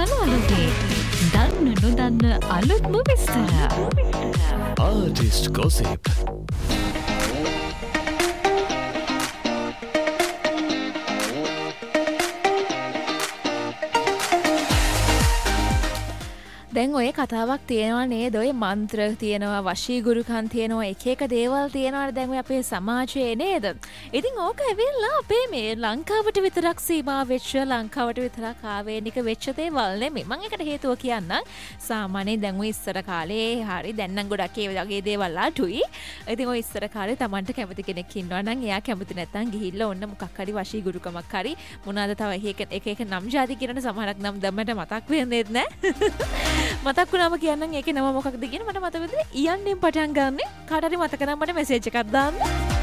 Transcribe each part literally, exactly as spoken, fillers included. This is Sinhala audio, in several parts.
කලාලෝකේ දන්න නොදන්න අලුත්ම විස්තර. Artist Gossip. දැන් ඔය කතාවක් තියෙනවා නේද? ඔය මන්ත්‍ර තියෙනවා, වශීගුරුකම් තියෙනවා, එක එක දේවල් තියෙනවා දැන් ඔය අපේ සමාජයේ නේද? ඉතින් ඕක ඇවිල්ලා අපේ මේ ලංකාවට විතරක් සීමා වෙච්ච, ලංකාවට විතරක් ආවේනික වෙච්ච දේවල් නෙමෙයි. මම ඒකට හේතුව කියන්නම්. සාමාන්‍යයෙන් දැන් ඔය ඉස්සර කාලේ හරි දැන් නම් ගොඩක් ඒ වගේ දේවල් අඩුයි. ඉතින් ඔය ඉස්සර කාලේ Tamanට කැමති කෙනෙක් ඉන්නවා නම් එයා කැමති නැත්නම් ගිහිල්ලා ඔන්න මොකක් හරි වශීගුරුකමක් හරි මොනවාද තව එක එක එක නම් ජාති කියන සමහරක් නම් දැම්මට මතක් වෙන්නේ නැහැ. මතක් වුණාම කියන්නම් ඒකේ නම මොකක්ද කියන මට මතකද ඉයන්නෙන් පටන් ගන්න කාට හරි මතක නම් මට මෙසේජ් එකක් දාන්න.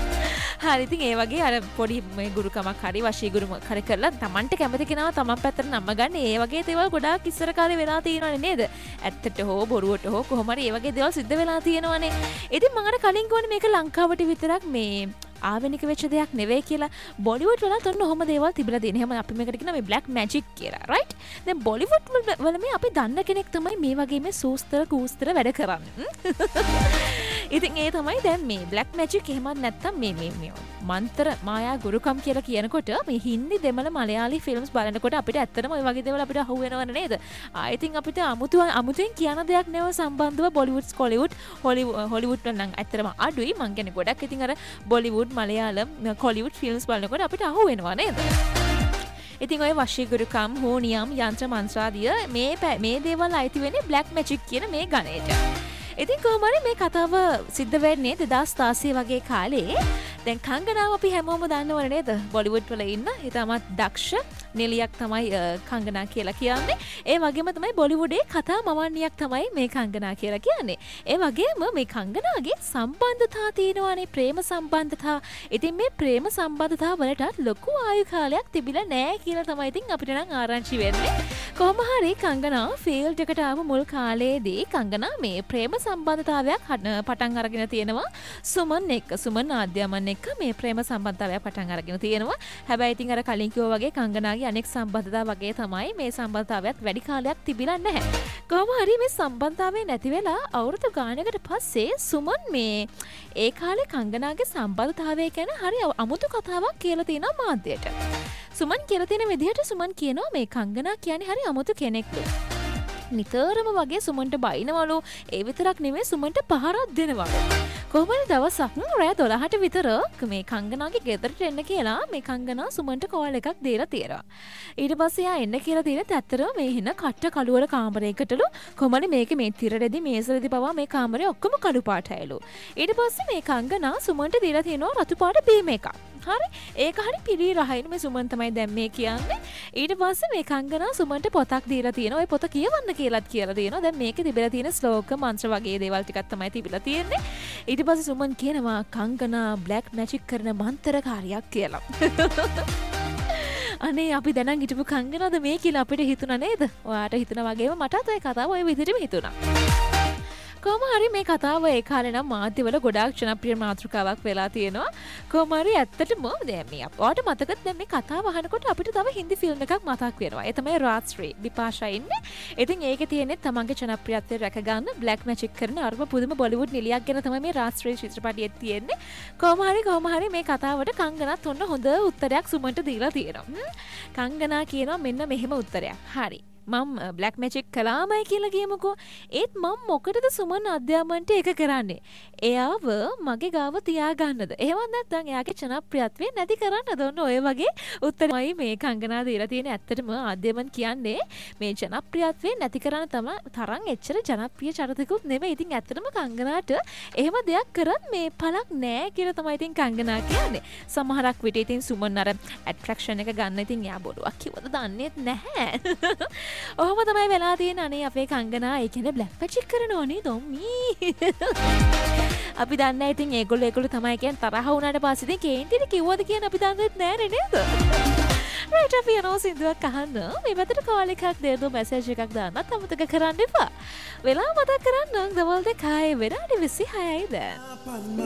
හරි ඉතින් ඒ වගේ අර පොඩි මේ ගුරුකමක් හරි වශීගුරුකමක් හරි කරලා Tamanට කැමති කෙනාව Taman පැත්තට නම්ම ගන්න. ඒ වගේ දේවල් ගොඩාක් ඉස්සර කාලේ වෙලා තියෙනවනේ නේද? ඇත්තට හෝ බොරුවට හෝ කොහොම හරි ඒ වගේ දේවල් සිද්ධ වෙලා තියෙනවනේ. ඉතින් මම අර කලින් කිව්වනේ මේක ලංකාවට විතරක් මේ ආවෙනික වෙච්ච දෙයක් නෙවෙයි කියලා. බොලිවුඩ් වල තොන්න ඔහොම දේවල් තිබිලා තියෙන. එහෙම අපි මේකට කියනවා මේ බ්ලැක් මැජික් කියලා. රයිට්? දැන් බොලිවුඩ් වල මේ අපි දන්න කෙනෙක් තමයි මේ වගේ මේ සූස්තර කූස්තර වැඩ කරන්නේ. ඉතින් ඒ තමයි දැන් මේ බ්ලැක් මැජික් එහෙමත් නැත්තම් මේ මේ මේ මන්ත්‍ර මායා ගුරුකම් කියලා කියනකොට මේ හින්දි දෙමළ මලයාලි ෆිල්ම්ස් බලනකොට අපිට ඇත්තටම ওই වගේ දේවල් අපිට අහු වෙනවනේ නේද? ආ ඉතින් අපිට අමුතු අමුතුවෙන් කියන දෙයක් නෙව සම්බන්ධව බොලිවුඩ් කොලිවුඩ් හොලිවුඩ් වල නම් ඇත්තටම අඩුයි. මං කියන්නේ ගොඩක් ඉතින් අර බොලිවුඩ් මලයාලම් කොලිවුඩ් ෆිල්ම්ස් බලනකොට අපිට අහු වෙනවා නේද? ඉතින් ඔය වශීගුරුකම් හෝනියම් යන්ත්‍ර මන්ත්‍රාදිය මේ මේ දේවල් අයිති වෙන්නේ බ්ලැක් මැජික් කියන මේ ගණයට. ඉතින් කොහොම හරි මේ කතාව සිද්ධ වෙන්නේ දෙදාස් දාසය වගේ කාලේ. දැන් කංගනාව අපි හැමෝම දන්නවනේ නේද? බොලිවුඩ් වල ඉන්න ඉතාමත් දක්ෂ නිලියක් තමයි කංගනා කියලා කියන්නේ. ඒ වගේම තමයි බොලිවුඩේ කතා මවන්නියක් තමයි මේ කංගනා කියලා කියන්නේ. ඒ වගේම මේ කංගනාගේ සම්බන්ධතා තියෙනවානේ, ප්‍රේම සම්බන්ධතා. ඉතින් මේ ප්‍රේම සම්බන්ධතා වලට ලොකු ආයු කාලයක් තිබිලා නැහැ කියලා තමයි ඉතින් අපිට නම් ආරංචි වෙන්නේ. කොහොම හරි කංගනා ෆීල්ඩ් එකට ආව මුල් කාලේදී කංගනා මේ ප්‍රේම සම්බන්ධතාවයක් පටන් අරගෙන තියෙනවා සුමන් එක්ක. සුමන් ආද්‍යමන් එක්ක මේ ප්‍රේම සම්බන්ධතාවයක් පටන් අරගෙන තියෙනවා. හැබැයි ඉතින් අර කලින් කිව්වා වගේ කංගනාගේ අනෙක් සම්බන්ධතා වගේ තමයි මේ සම්බන්ධතාවයත් වැඩි කාලයක් තිබිලා නැහැ. කොහොම හරි මේ සම්බන්ධතාවය නැති වෙලා අවුරුදු ගානකට පස්සේ සුමන් මේ ඒ කාලේ කංගනාගේ සම්බන්ධතාවය ගැන හරි අමුතු කතාවක් කියලා තියෙනවා මාධ්‍යයට. සුමන් කියලා තියෙන විදිහට සුමන් කියනවා මේ කංගනා කියන්නේ හරි අමුතු කෙනෙක්ලු. නිතරම වගේ සුමන්ට බයිනවලු. ඒ විතරක් නෙමෙයි සුමන්ට පහරක් දෙනවලු. කොහොමද දවසක් රෑ දොළහට විතර මේ කංගනාගේ ගෙදරට එන්න කියලා මේ කංගනා සුමන්ට කෝල් එකක් දීලා තියෙනවා. ඊට පස්සේ යා එන්න කියලා තියෙන ඇත්තටම මේ හින කට්ට කළුවල කාමරයකටලු කොහොමද මේකේ මේ තිරරෙදි මේසෙදි පවා මේ කාමරේ ඔක්කොම කළු පාටයිලු. ඊට පස්සේ මේ කංගනා සුමන්ට දීලා තියෙනවා රතු පාට බීම එකක්. හරි ඒක හරි පිරි රහින් මේ සුමන් තමයි දැන් මේ කියන්නේ. ඊට පස්සේ මේ කංගනා සුමන්ට පොතක් දීලා තියෙනවා. ඔය පොත කියවන්න කියලාත් කියලා තියෙනවා. දැන් මේකේ තිබිලා තියෙන ශ්ලෝක මන්ත්‍ර වගේ දේවල් ටිකක් තමයි තිබිලා තියෙන්නේ. ඊට පස්සේ සුමන් කියනවා කංගනා බ්ලැක් මැජික් කරන මන්ත්‍රකාරියක් කියලා. අනේ අපි දැනන් හිටපු කංගනාද මේ කියලා අපිට හිතුණා නේද? ඔයාට හිතුණා වගේම මටත් ඔය කතාව ඔය විදිහටම හිතුණා. කොහොම හරි මේ කතාව ඒ කාලේ නම් මාධ්‍යවල ගොඩාක් ජනප්‍රිය මාතෘකාවක් වෙලා තියෙනවා. කොහොම හරි ඇත්තටම දැන් මේ අපට මතකද දැන් මේ කතාව අහනකොට අපිට තව හින්දි ෆිල්ම් එකක් මතක් වෙනවා. ඒ තමයි රාත්‍රී බිපාෂා ඉන්නේ. ඉතින් ඒකේ තියෙන්නේ තමන්ගේ ජනප්‍රියත්වය රැක ගන්න බ්ලැක් මැජික් කරන අරම පුදුම බොලිවුඩ් නිලියක් ගැන තමයි මේ රාත්‍රී චිත්‍රපටයේ තියෙන්නේ. කොහොම හරි කොහොම හරි මේ කතාවට කංගනාත් ඔන්න හොඳ උත්තරයක් සුමන්ට දීලා තියෙනවා. කංගනා කියනවා මෙන්න මෙහෙම උත්තරයක්. හරි. මම බ්ලැක් මැජික් කළාමයි කියලා කියමුකෝ. ඒත් මම මොකටද සුමන් අධ්‍යාපනයට ඒක කරන්නේ? එයාව මගේ ගාව තියාගන්නද? එහෙම නැත්නම් එයාගේ ජනප්‍රියත්වය නැති කරන්නද? ඔන්න ඔය වගේ උත්තරමයි මේ කංගනා දීලා තියෙන. ඇත්තටම අධ්‍යාපන කියන්නේ මේ ජනප්‍රියත්වය නැති කරන්න තමයි තරම් එච්චර ජනප්‍රිය චරිතකුත් නෙමෙයි. ඉතින් ඇත්තටම කංගනාට එහෙම දෙයක් කරත් මේ පළක් නෑ කියලා තමයි ඉතින් කංගනා කියන්නේ. සමහරක් විට ඉතින් සුමන් අර ඇට්‍රැක්ෂන් එක ගන්න ඉතින් එයා බොරුවක් කිව්වද දන්නේත් නැහැ. ඔහොම තමයි වෙලා තියෙන. අනේ අපේ කංගනා ඒ කියන්නේ බ්ලැක් මැජික් කරනවා නේද ඔම්මී. අපි දන්නේ ඉතින් ඒගොල්ලෝ ඒගොල්ලෝ තමයි කියන්නේ තරහ වුණාට පස්සේ ඉතින් කේන්තිට කිව්වද කියන අපි දන්නේත් නැහැ නේද? රයිට් අපි යනවා සින්දුවක් අහන්න. මේ පැත්තට කෝල් එකක් දෙන්න මැසේජ් එකක් දාන්නත් අමතක කරන්න එපා. වෙලාව මතක් කරන්න දවල් දෙකයි විනාඩි විසිහයයි දැන්.